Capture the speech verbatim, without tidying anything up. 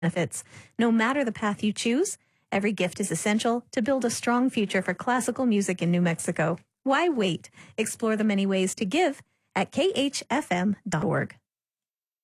benefits. No matter the path you choose, every gift is essential to build a strong future for classical music in New Mexico. Why wait? Explore the many ways to give at k h f m dot org.